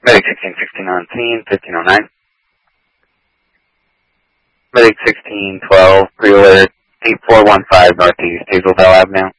Medic 1616 on scene, 1509. Medic 1612, pre-alert, 8415 Northeast Hazeldale Avenue.